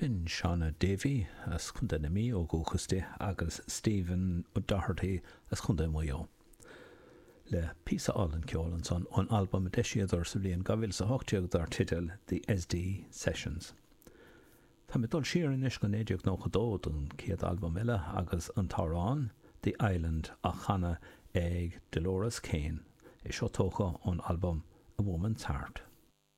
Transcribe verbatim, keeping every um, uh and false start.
bin Shauna Davy as chunda na mí ó Gúchaiste agus Stephen O'Doherty as chunda muo. Le písa all an ceolan son an album deisiador sa bblion gabhfuil sa hochtteag dar titil The S D Sessions. Tá mi dul siar inis go néideag nó chodód an ciad album eile agus an tarrán The Island a chana ag Dolores Kane is seo tócha an album A Woman's Heart.